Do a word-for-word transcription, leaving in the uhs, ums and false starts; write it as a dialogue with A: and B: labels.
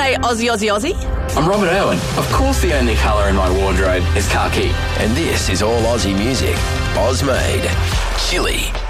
A: G'day, Aussie, Aussie, Aussie.
B: I'm Robert Irwin. Of course the only colour in my wardrobe is khaki.
C: And this is all Aussie music. Oz Made. Chili.